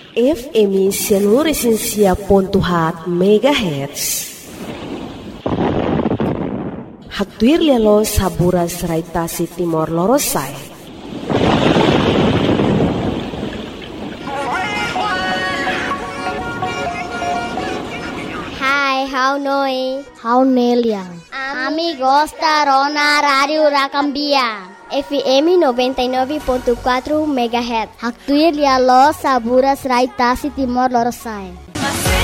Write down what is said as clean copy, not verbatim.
FM 106.4 MHz. Haktuir lialo saburas raitasi Timor Lorosai. Hai, how noi? How Neliang? Amigos da Rona Radio Rakambia. FM 99.4 MHz. Haktuir lialo saburas raitasi Timor Lorosai.